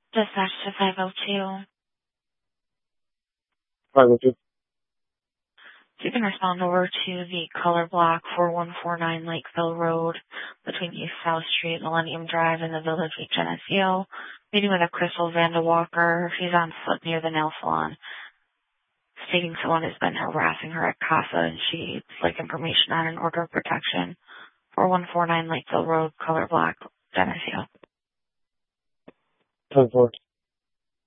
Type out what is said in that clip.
Dispatch to 502. 502. You can respond over to the color block 4149 Lakeville Road between East South Street, Millennium Drive, and the Village of Geneseo. Meeting with a Crystal Vandewalker. She's on foot near the nail salon, stating someone has been harassing her at CASA, and she'd like information on an order of protection. 4149 Lakeville Road, color block, Geneseo. 10-4.